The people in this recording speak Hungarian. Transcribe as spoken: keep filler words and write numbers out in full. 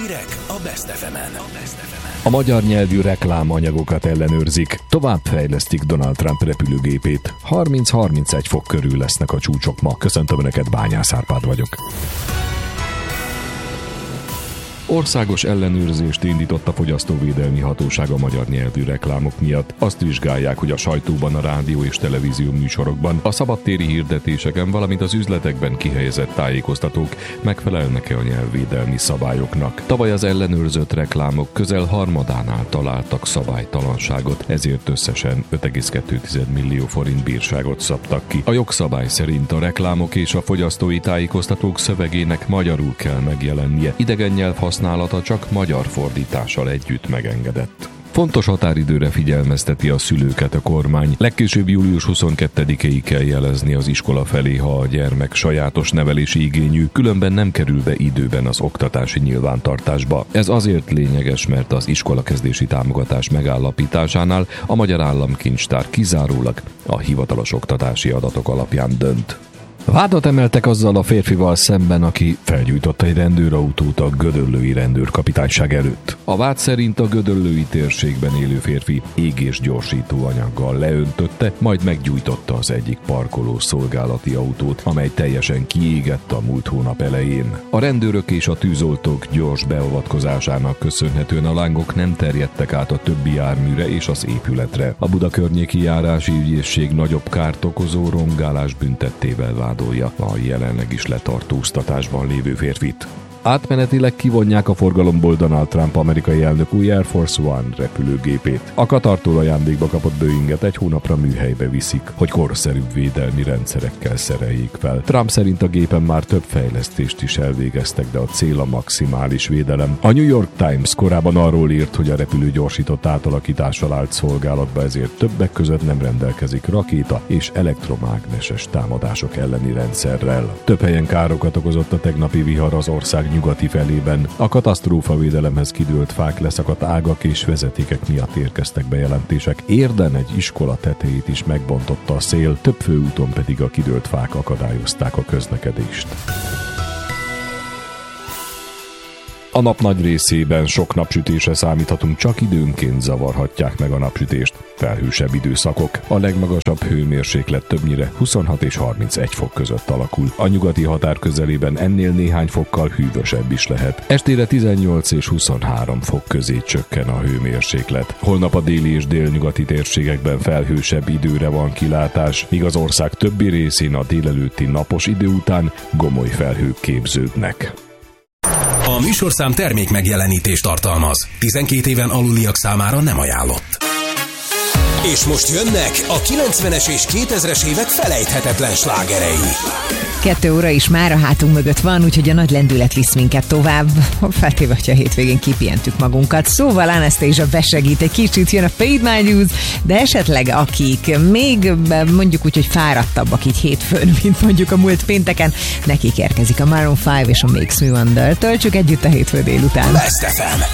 Hírek a Best ef emen. A magyar nyelvű reklámanyagokat ellenőrzik, továbbfejlesztik Donald Trump repülőgépét. harminc-harmincegy fok körül lesznek a csúcsok ma. Köszöntöm Önöket, Bányász Árpád vagyok. Országos ellenőrzést indított a Fogyasztóvédelmi Hatóság a magyar nyelvű reklámok miatt. Azt vizsgálják, hogy a sajtóban, a rádió és televízió műsorokban, a szabadtéri hirdetéseken, valamint az üzletekben kihelyezett tájékoztatók megfelelnek-e a nyelvvédelmi szabályoknak. Tavaly az ellenőrzött reklámok közel harmadánál találtak szabálytalanságot, ezért összesen öt egész kettő millió forint bírságot szabtak ki. A jogszabály szerint a reklámok és a fogyasztói tájékoztatók szövegének magyarul kell megjelennie. Idegen nyelv használata csak magyar fordítással együtt megengedett. Fontos határidőre figyelmezteti a szülőket a kormány. Legkésőbb július huszonkettedikéig kell jelezni az iskola felé, ha a gyermek sajátos nevelési igényű, különben nem kerül be időben az oktatási nyilvántartásba. Ez azért lényeges, mert az iskolakezdési támogatás megállapításánál a Magyar Államkincstár kizárólag a hivatalos oktatási adatok alapján dönt. Vádat emeltek azzal a férfival szemben, aki felgyújtotta egy rendőrautót a gödöllői rendőrkapitányság előtt. A vád szerint a gödöllői térségben élő férfi égésgyorsító anyaggal leöntötte, majd meggyújtotta az egyik parkoló szolgálati autót, amely teljesen kiégett a múlt hónap elején. A rendőrök és a tűzoltók gyors beavatkozásának köszönhetően a lángok nem terjedtek át a többi járműre és az épületre. A Budakörnyéki Járási Ügyészség nagyobb kárt okozó rongálás büntettével vádolja a jelenleg is letartóztatásban lévő férfit. Átmenetileg kivonják a forgalomból Donald Trump amerikai elnök új Air Force One repülőgépét. A Katartól ajándékba kapott Boeinget egy hónapra műhelybe viszik, hogy korszerűbb védelmi rendszerekkel szereljék fel. Trump szerint a gépen már több fejlesztést is elvégeztek, de a cél a maximális védelem. A New York Times korábban arról írt, hogy a repülő gyorsított átalakítással állt szolgálatba, ezért többek között nem rendelkezik rakéta és elektromágneses támadások elleni rendszerrel. Több helyen károkat okozott a tegnapi vihar az ország nyugati felében. A katasztrófavédelemhez kidőlt fák, leszakadt ágak és vezetékek miatt érkeztek bejelentések. Érden egy iskola tetejét is megbontotta a szél, több főúton pedig a kidőlt fák akadályozták a közlekedést. A nap nagy részében sok napsütésre számíthatunk, csak időnként zavarhatják meg a napsütést felhősebb időszakok. A legmagasabb hőmérséklet többnyire huszonhat és harmincegy fok között alakul. A nyugati határ közelében ennél néhány fokkal hűvösebb is lehet. Estére tizennyolc és huszonhárom fok közé csökken a hőmérséklet. Holnap a déli és délnyugati térségekben felhősebb időre van kilátás, míg az ország többi részén a délelőtti napos idő után gomoly felhők képződnek. A műsorszám termék megjelenítést tartalmaz. tizenkét éven aluliak számára nem ajánlott. És most jönnek a kilencvenes és kétezres évek felejthetetlen slágerei. Kettő óra is már a hátunk mögött van, úgyhogy a nagy lendület visz minket tovább. Feltéve, hogyha a hétvégén kipihentük magunkat. Szóval Anastasia besegít egy kicsit, jön a Paid My Dues, de esetleg akik még mondjuk úgy, hogy fáradtabbak így hétfőn, mint mondjuk a múlt pénteken, nekik érkezik a Maroon öt és a Makes Me Wonder. Töltsük együtt a hétfő délután. Best ef em.